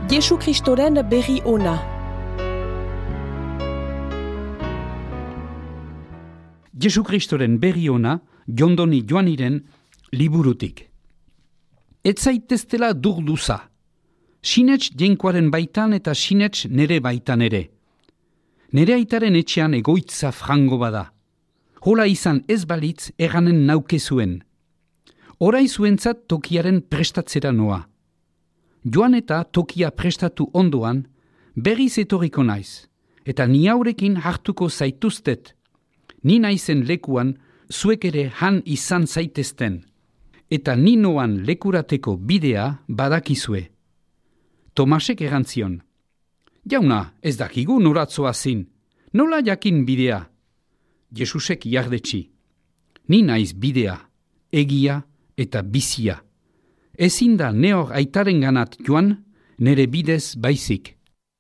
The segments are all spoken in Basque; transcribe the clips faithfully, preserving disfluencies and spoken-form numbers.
Jesu Kristoren berri ona. Jesu Kristoren berri ona, Jondoni Joaniren liburutik. Ez zaiteztela durduza. Sinets jenkoaren baitan eta sinets nere baitan ere. Nere aitaren etxean egoitza frango bada. Hola izan ez balitz erranen naukezuen. Horai zuentzat tokiaren prestatzera noa. Joan eta tokia prestatu ondoan, berriz etorriko naiz, eta ni haurekin hartuko zaituztet. Ni naizen lekuan, zuek ere han izan zaitezten, eta ni noan lekurateko bidea badakizue. Tomasek erantzion. Jauna, ez dakigu noratzoa zin, nola jakin bidea? Jesusek jardetsi. Ni naiz bidea, egia eta bizia. Ezin da neor aitaren ganat joan, nere bidez baizik.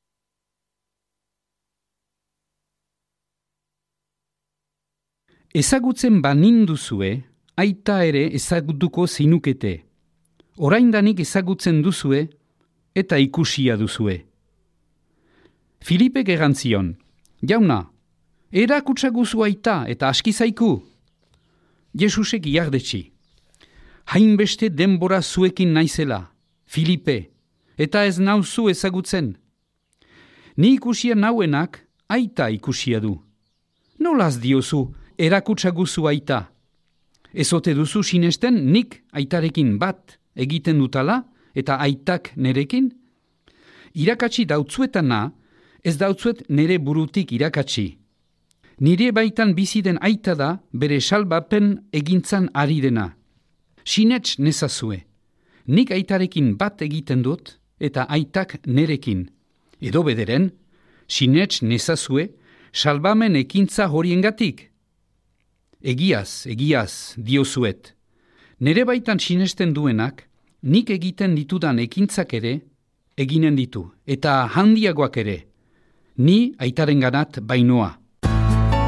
Ezagutzen baninduzue, aita ere ezagutuko zinukete. Oraindanik ezagutzen duzue, eta ikusia duzue. Filipek erantzion, jauna, erakutsaguzu aita eta aski zaiku. Jesusek jardetsi. Hainbeste denbora zuekin naizela, Filipe, eta ez nauzu ezagutzen. Ni ikusia nauenak, aita ikusia du. Nolaz diozu, erakutsaguzu aita? Ezote duzu sinesten nik aitarekin bat egiten dutala, eta aitak nerekin? Irakatsi dautzuetana, ez dautzuet nere burutik irakatsi. Nire baitan biziden aita da, bere salbapen egintzan ari dena. Sinets nezazue. Nik aitarekin bat egiten dut, eta aitak nerekin. Edo bederen, sinets nezazue, salbamen ekintza horiengatik. Egiaz, egiaz, diozuet. Nere baitan sinesten duenak, nik egiten ditudan ekintzak ere, eginen ditu, eta handiagoak ere. Ni aitarenganat bainoa.